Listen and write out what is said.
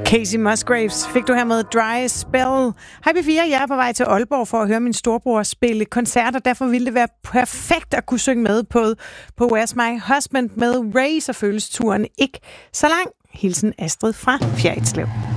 Casey Musgraves fik du her med Dry Spell. Hej P4, jeg er på vej til Aalborg for at høre min storebror spille koncerter. Derfor ville det være perfekt at kunne synge med på Where's My Husband med Ray, så føles turen ikke så lang. Hilsen Astrid fra Fjerritslev.